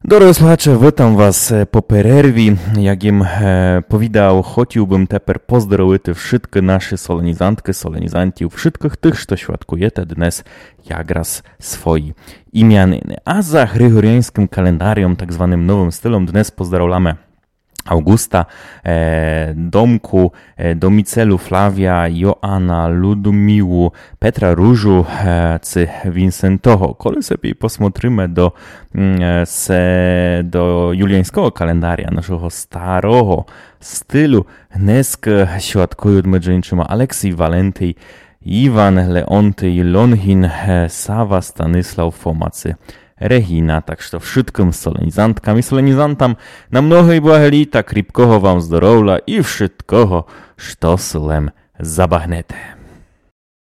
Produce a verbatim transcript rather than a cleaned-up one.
Drodzy słuchacze, witam was po pererwi. Jak im e, powiedział, chciałbym teper pozdrowić wszystkie nasze solenizantki, solenizantów, wszystkich tych, co świadkujecie dnes jak raz swoi imieniny. A za gregoriańskim kalendarium, tak zwanym nowym stylem, dnes pozdrawiamy Augusta, e, Domku, e, Domicelu, Flavia, Joanna, Ludomiłu, Petra Różu, e, czy Vincentoho. Kole sobie posмотрimy do, e, se, do juliańskiego kalendaria, naszego starego stylu. Dnes świadkują my Aleksiej, Walentej, Iwan, Leontej, Lonhin, e, Sawa, Stanisław, Fomacy, Regina, tak że wszystkim solenizantkam i solenizantam na mnoho i błahelita, kripkoho wam zdrowia i wszystkoho, što sulem zabahnete.